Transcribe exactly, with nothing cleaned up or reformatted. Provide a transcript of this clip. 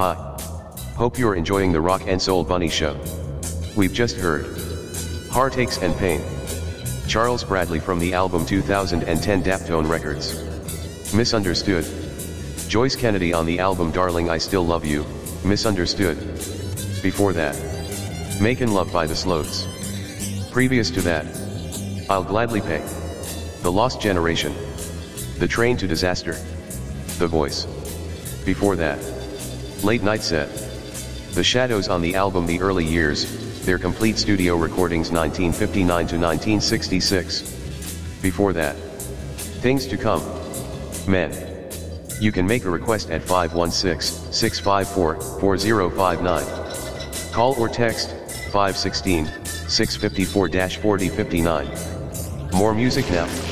Hi. Hope you're enjoying the Rock and Soul Bunny Show. We've just heard Heartaches and Pain, Charles Bradley from the album two thousand ten Daptone Records. Misunderstood, Joyce Kennedy on the album Darling I Still Love You, Misunderstood. Before that, Makin' Love by the Sloats. Previous to that, I'll Gladly Pay, The Lost Generation, The Train to Disaster, The Voice. Before that, Late Night Set, The Shadows on the album The Early Years, their complete studio recordings nineteen fifty-nine to nineteen sixty-six. Before that, Things to Come, Men. You can make a request at five one six, six five four, four zero five nine. Call or text five one six, six five four, four zero five nine. More music now.